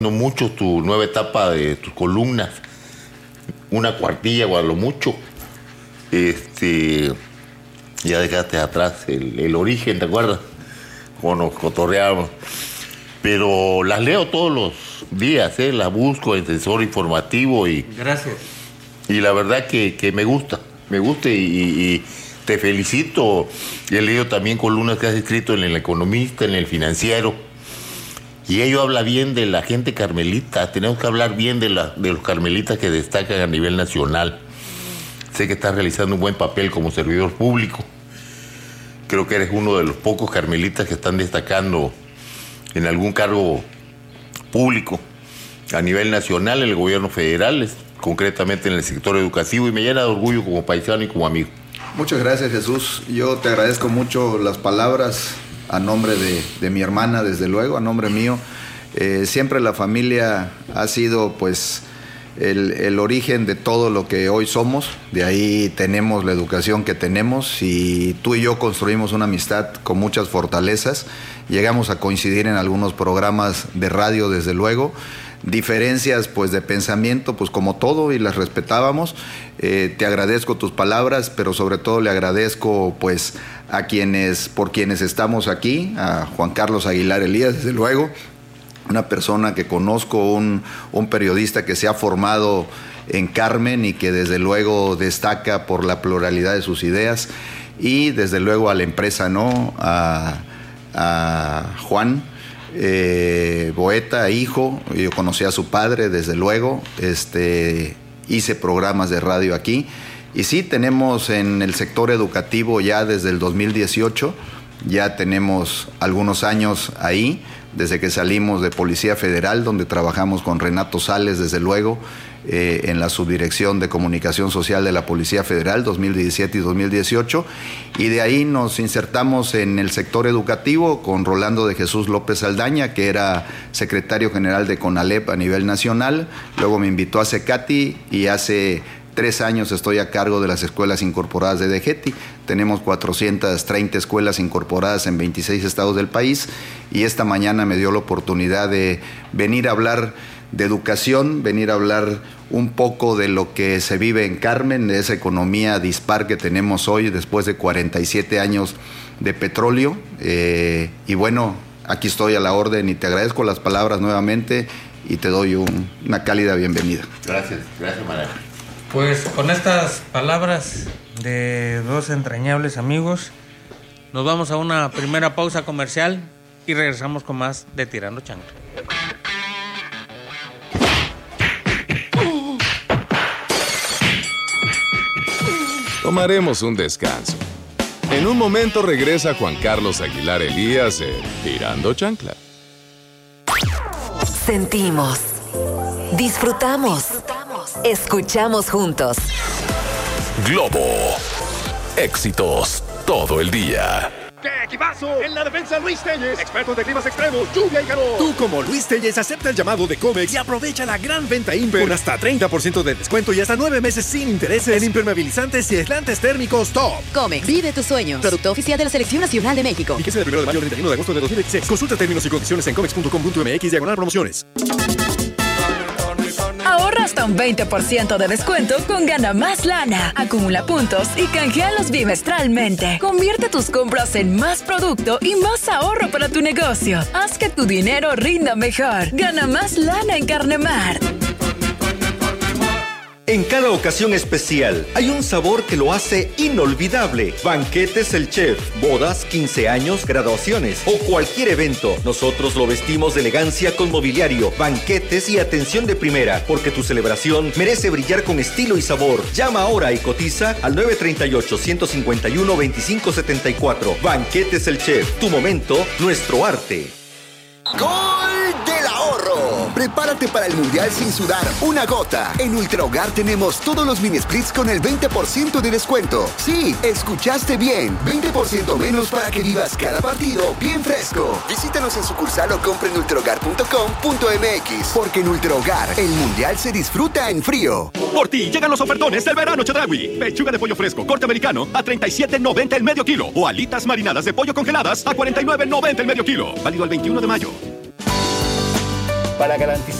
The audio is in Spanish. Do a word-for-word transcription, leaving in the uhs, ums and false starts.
No mucho tu nueva etapa de tus columnas, una cuartilla o a lo mucho. Este, ya dejaste atrás el, el origen, ¿te acuerdas? Cuando nos cotorreábamos. Pero las leo todos los días, ¿eh? Las busco en Sensor Informativo y... Gracias. Y la verdad que, que me gusta, me gusta y, y te felicito. He leído también columnas que has escrito en El Economista, en El Financiero. Y ello habla bien de la gente carmelita. Tenemos que hablar bien de, la, de los carmelitas que destacan a nivel nacional. Sé que estás realizando un buen papel como servidor público. Creo que eres uno de los pocos carmelitas que están destacando en algún cargo público a nivel nacional en el gobierno federal, concretamente en el sector educativo, y me llena de orgullo como paisano y como amigo. Muchas gracias, Jesús. Yo te agradezco mucho las palabras a nombre de, de mi hermana, desde luego, a nombre mío. Eh, siempre la familia ha sido pues el, el origen de todo lo que hoy somos. De ahí tenemos la educación que tenemos y tú y yo construimos una amistad con muchas fortalezas. Llegamos a coincidir en algunos programas de radio, desde luego. Diferencias pues de pensamiento, pues como todo, y las respetábamos. Eh, te agradezco tus palabras, pero sobre todo le agradezco pues a quienes, por quienes estamos aquí, a Juan Carlos Aguilar Elías, desde luego, una persona que conozco, un, un periodista que se ha formado en Carmen y que desde luego destaca por la pluralidad de sus ideas, y desde luego a la empresa, ¿no? A, a Juan eh, Boeta, hijo. Yo conocí a su padre, desde luego. Este, hice programas de radio aquí. Y sí, tenemos en el sector educativo ya desde el dos mil dieciocho, ya tenemos algunos años ahí, desde que salimos de Policía Federal, donde trabajamos con Renato Sales, desde luego, eh, en la Subdirección de Comunicación Social de la Policía Federal, dos mil diecisiete y dos mil dieciocho, y de ahí nos insertamos en el sector educativo con Rolando de Jesús López Saldaña, que era secretario general de CONALEP a nivel nacional. Luego me invitó a CECATI y hace tres años estoy a cargo de las escuelas incorporadas de DGETI. Tenemos cuatrocientas treinta escuelas incorporadas en veintiséis estados del país, y esta mañana me dio la oportunidad de venir a hablar de educación, venir a hablar un poco de lo que se vive en Carmen, de esa economía dispar que tenemos hoy después de cuarenta y siete años de petróleo. Eh, y bueno, aquí estoy a la orden y te agradezco las palabras nuevamente y te doy un, una cálida bienvenida. Gracias, gracias, Manuel. Pues con estas palabras de dos entrañables amigos, nos vamos a una primera pausa comercial y regresamos con más de Tirando Chancla. Tomaremos un descanso. En un momento regresa Juan Carlos Aguilar Elías en Tirando Chancla. Sentimos, disfrutamos, escuchamos juntos. Globo. Éxitos todo el día. ¡Qué equipazo! En la defensa, Luis Telles, expertos de climas extremos, lluvia y calor. Tú, como Luis Telles, acepta el llamado de Comex y aprovecha la gran venta Imper con hasta treinta por ciento de descuento y hasta nueve meses sin intereses en impermeabilizantes y aislantes térmicos Top. Comex, vive tus sueños. Producto oficial de la Selección Nacional de México. Fíjese del primero de mayo al treinta y uno de agosto de dos mil dieciséis. Consulta términos y condiciones en comex punto com punto m x diagonal promociones. Ahorra hasta un veinte por ciento de descuento con Gana Más Lana. Acumula puntos y canjealos bimestralmente. Convierte tus compras en más producto y más ahorro para tu negocio. Haz que tu dinero rinda mejor. Gana Más Lana en Carnemar. En cada ocasión especial hay un sabor que lo hace inolvidable. Banquetes El Chef, bodas, quince años, graduaciones o cualquier evento. Nosotros lo vestimos de elegancia con mobiliario, banquetes y atención de primera, porque tu celebración merece brillar con estilo y sabor. Llama ahora y cotiza al nueve tres ocho, uno cinco uno, dos cinco siete cuatro. Banquetes El Chef, tu momento, nuestro arte. ¡Gol del ahorro! Prepárate para el Mundial sin sudar una gota. En Ultra Hogar tenemos todos los mini splits con el veinte por ciento de descuento. Sí, escuchaste bien. veinte por ciento menos para que vivas cada partido bien fresco. Visítanos en sucursal o compre en ultra hogar punto com punto m x. Porque en Ultra Hogar, el Mundial se disfruta en frío. Por ti llegan los ofertones del verano Chedraui. Pechuga de pollo fresco, corte americano, a treinta y siete noventa el medio kilo. O alitas marinadas de pollo congeladas a cuarenta y nueve noventa el medio kilo. Válido el veintiuno de mayo. Para garantizar